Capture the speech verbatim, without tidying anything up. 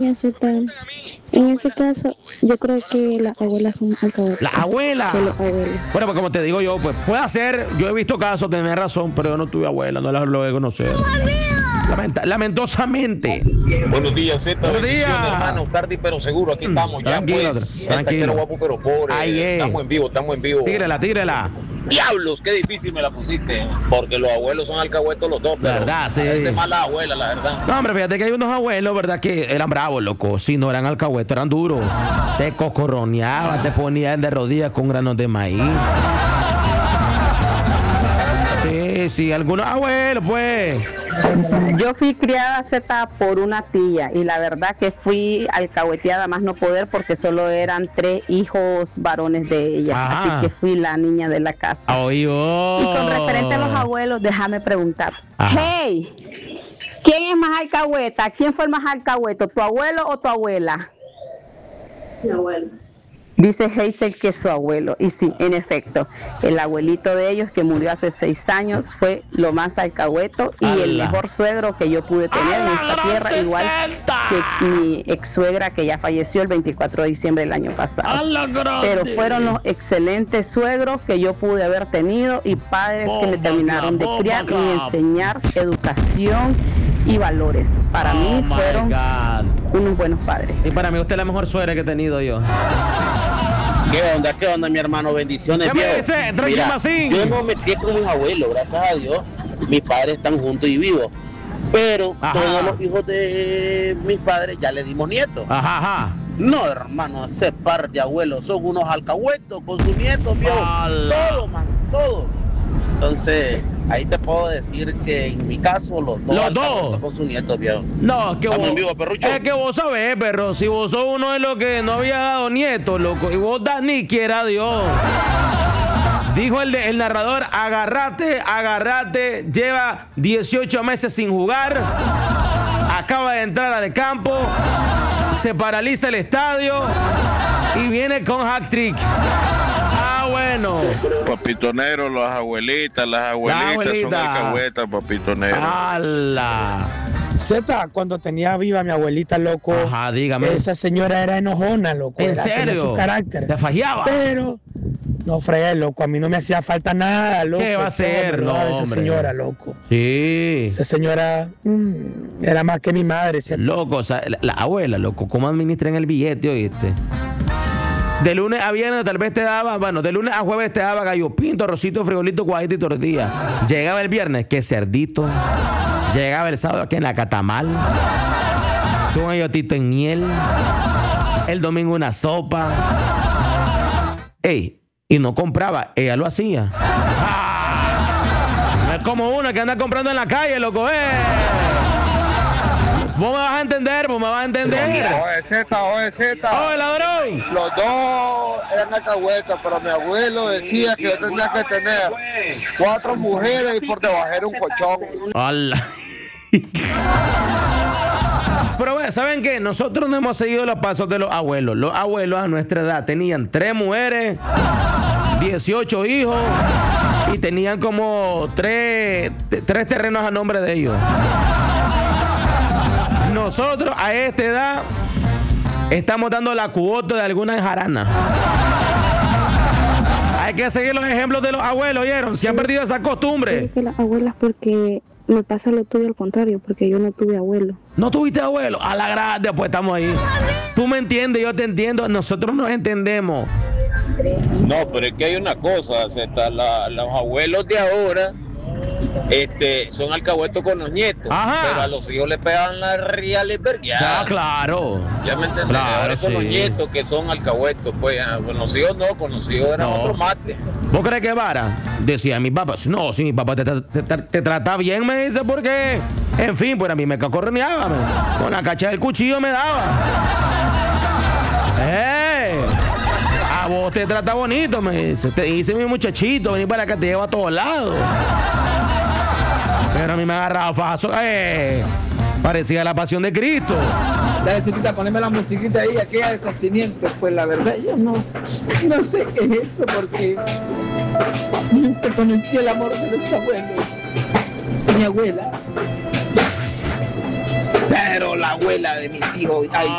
días, Z. En ese caso, yo creo que las abuelas son alcahuetas. ¿La abuela? Que los abuelos. Bueno, pues como te digo yo, pues puede ser, yo he visto casos, tenés razón, pero yo no tuve abuela, no la logré conocer. Lamenta, lamentosamente. Buenos días, Z. Buenos días, hermano. Tarde pero seguro. Aquí estamos ya. Tranquilo, Pues, tranquilo. Cero guapo pero pobre. Ahí es. Estamos en vivo, estamos en vivo. Tírela, tírela. Diablos, qué difícil me la pusiste. Porque los abuelos son alcahuetos los dos. Pero verdad, sí. a veces más la abuela, la verdad. No, hombre, fíjate que hay unos abuelos, ¿verdad? Que eran bravos, loco. Si no eran alcahuetos, eran duros. Te cocorroneaban, te ponían de rodillas con granos de maíz. Sí, sí, algunos abuelos, pues. Yo fui criada Z por una tía y la verdad que fui alcahueteada más no poder porque solo eran tres hijos varones de ella. Ajá. Así que fui la niña de la casa. Oye, oh. Y con referente a los abuelos, déjame preguntar. Ajá. Hey, ¿quién es más alcahueta? ¿Quién fue el más alcahueto? ¿Tu abuelo o tu abuela? Mi abuelo. Dice Hazel que es su abuelo. Y sí, en efecto, el abuelito de ellos que murió hace seis años fue lo más alcahueto y ¡Ala! el mejor suegro que yo pude tener en esta tierra, igual que mi ex suegra que ya falleció el veinticuatro de diciembre del año pasado. Pero fueron los excelentes suegros que yo pude haber tenido y padres que me terminaron de criar y enseñar educación y valores. Para Oh mí my fueron God. unos buenos padres. Y para mí usted es la mejor suegra que he tenido yo. ¿Qué onda? ¿Qué onda, mi hermano? Bendiciones. ¿Qué me viejo. dice? Tranqui Mira, Macín. yo no me crié con mis abuelos, gracias a Dios. Mis padres están juntos y vivos. Pero Ajá. todos los hijos de mis padres ya le dimos nietos. Ajá, ajá. No, hermano, ese par de abuelos son unos alcahuetos con sus nietos, viejo. ¡Hala! Todo, man, todo. Entonces, ahí te puedo decir que en mi caso, los dos Los alcahuetos dos. con sus nietos, viejo. No, es que Estamos vos, en vivo, perrucho. es que vos sabés, perro, si vos sos uno de los que no había dado nietos, loco, y vos das ni quiera Dios. Dijo el, de- el narrador, agárrate, agárrate, lleva dieciocho meses sin jugar, acaba de entrar al campo, se paraliza el estadio y viene con hat-trick. Ah, bueno. Papito Negro, las abuelitas, las abuelitas son abuelita. alcahuetas, Papito Negro. ¡Hala! Z, cuando tenía viva mi abuelita, loco, Ajá, dígame. esa señora era enojona, loco. ¿En era, tenía serio? su carácter. ¿Te fajeaba? Pero, no fregué, loco, a mí no me hacía falta nada, loco. ¿Qué va a hacer? Todo me lo daba No, esa hombre. señora, loco. Sí. Esa señora mm, era más que mi madre, ¿cierto? Loco, o sea, la, la abuela, loco, ¿cómo administran el billete, oíste? De lunes a viernes tal vez te daba, bueno, de lunes a jueves te daba gallo pinto, arrocito, frijolito, cuadrito y tortilla. Llegaba el viernes, qué cerdito. Llegaba el sábado aquí en la catamal. Con ayotito en miel. El domingo una sopa. Ey, y no compraba, ella lo hacía. Ah, no es como uno que anda comprando en la calle, loco, eh. Vos me vas a entender, vos me vas a entender. Oye, Z, oye, Z. ¡Oh, ladrón! Los dos eran alcahuetas, pero mi abuelo decía que yo tenía que tener cuatro mujeres y por debajo era un colchón. ¡Hala! Pero bueno, ¿saben qué? Nosotros no hemos seguido los pasos de los abuelos. Los abuelos a nuestra edad tenían tres mujeres, dieciocho hijos y tenían como tres, tres terrenos a nombre de ellos. Nosotros a esta edad estamos dando la cuota de alguna jarana. Hay que seguir los ejemplos de los abuelos, ¿oyeron? Se han perdido esa costumbre. Creo que las abuelas, porque me pasa lo tuyo al contrario, porque yo no tuve abuelo. ¿No tuviste abuelo? A la gracia, pues estamos ahí. Tú me entiendes, yo te entiendo. Nosotros nos entendemos. No, pero es que hay una cosa, Z, la- los abuelos de ahora este, son alcahuetos con los nietos. Ajá. Pero a los hijos les pegan las reales vergueadas. Ah, claro. Ya me entendés, Claro, ahora es con los sí. nietos que son alcahuetos, pues ah, con los hijos no, con los hijos eran No. otro mate. ¿Vos crees que vara? Decía mi papá. No, si mi papá te, te- te- te trata bien, me dice, porque, en fin, pues a mí me cacorneaba. me- Con la cacha del cuchillo me daba. ¡Eh! A vos te trata bonito, me dice. Te dice mi muchachito, vení para acá, te lleva a todos lados. Pero a mí me agarraba faso. ¡Eh! Parecía la pasión de Cristo. Dale, chiquita, poneme la musiquita ahí, aquella de sentimientos. Pues la verdad, yo no, no sé qué es eso, porque nunca conocí el amor de los abuelos. Mi abuela. Pero la abuela de mis hijos, ay,